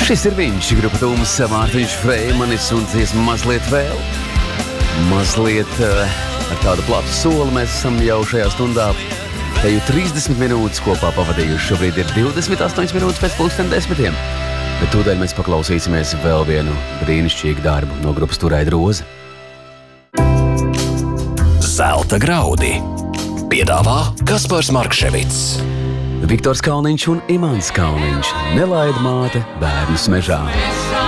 Šis ir viņš, grupa Tūmas, Mārtiņš Freimanis un dziesma mazliet vēl. Mazliet ar tādu platu soli mēs esam jau šajā stundā teju 30 minūtes kopā pavadījuši. Šobrīd ir 28 minūtes pēc 10:30. Bet tūdaļ mēs paklausīsimies vēl vienu brīnišķīgu darbu no grupas Turaid Roze. Zelta graudi piedāvā Kaspars Markševits. Viktors Kalniņš un Imants Kalniņš nelaid māte bērnus mežā.